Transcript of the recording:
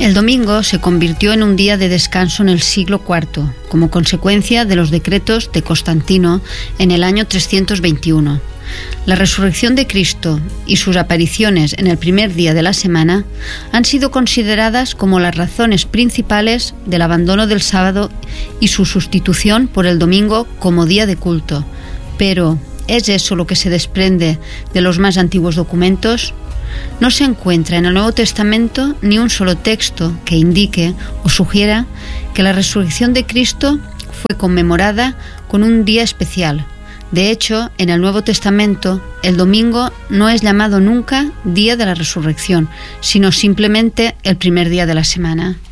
El domingo se convirtió en un día de descanso en el siglo IV, como consecuencia de los decretos de Constantino en el año 321. La resurrección de Cristo y sus apariciones en el primer día de la semana han sido consideradas como las razones principales del abandono del sábado y su sustitución por el domingo como día de culto. Pero, ¿es eso lo que se desprende de los más antiguos documentos? No se encuentra en el Nuevo Testamento ni un solo texto que indique o sugiera que la resurrección de Cristo fue conmemorada con un día especial. De hecho, en el Nuevo Testamento, el domingo no es llamado nunca Día de la Resurrección, sino simplemente el primer día de la semana.